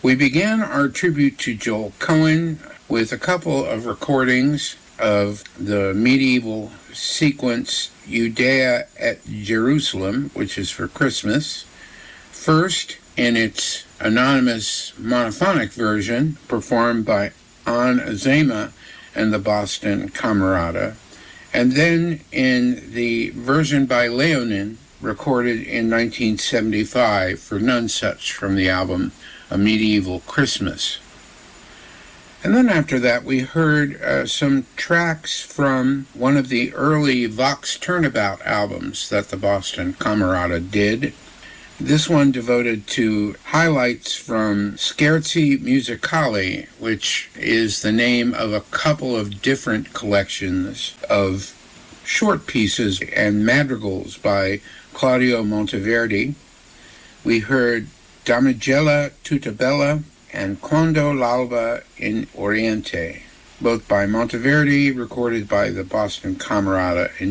We began our tribute to Joel Cohen with a couple of recordings of the medieval sequence Judea at Jerusalem, which is for Christmas. First, in its anonymous monophonic version, performed by An Azema and the Boston Camerata, and then in the version by Leonin, recorded in 1975 for Nonesuch from the album A Medieval Christmas. And then after that, we heard some tracks from one of the early Vox Turnabout albums that the Boston Camerata did. This one devoted to highlights from Scherzi Musicali, which is the name of a couple of different collections of short pieces and madrigals by Claudio Monteverdi. We heard Damigella tutta bella and Quando l'alba in Oriente, both by Monteverdi, recorded by the Boston Camerata in